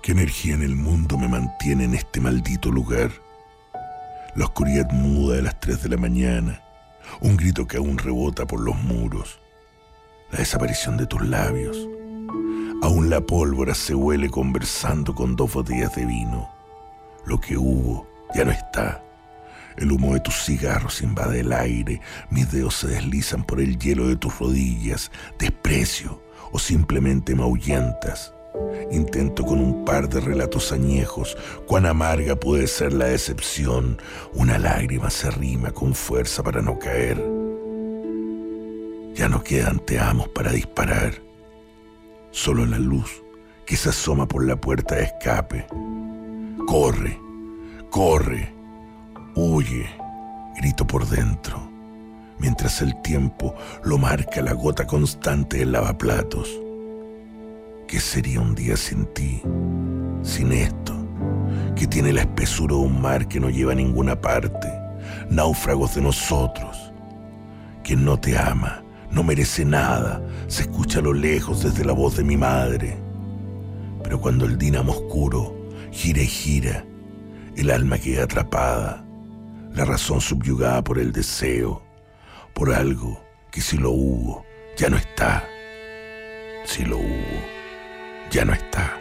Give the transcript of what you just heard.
¿Qué energía en el mundo me mantiene en este maldito lugar? La oscuridad muda de las 3 de la mañana, un grito que aún rebota por los muros, la desaparición de tus labios. Aún la pólvora se huele conversando con 2 botellas de vino. Lo que hubo ya no está. El humo de tus cigarros invade el aire, mis dedos se deslizan por el hielo de tus rodillas, desprecio o simplemente me ahuyentas. Intento con un par de relatos añejos cuán amarga puede ser la decepción. Una lágrima se arrima con fuerza para no caer. Ya no quedan te amos para disparar. Solo la luz que se asoma por la puerta de escape. Corre, corre, huye, grito por dentro, mientras el tiempo lo marca la gota constante del lavaplatos. ¿Qué sería un día sin ti, sin esto, que tiene la espesura de un mar que no lleva a ninguna parte, náufragos de nosotros? Quien no te ama no merece nada, se escucha a lo lejos desde la voz de mi madre. Pero cuando el dínamo oscuro gira y gira, el alma queda atrapada, la razón subyugada por el deseo, por algo que si lo hubo, ya no está. Si lo hubo, ya no está.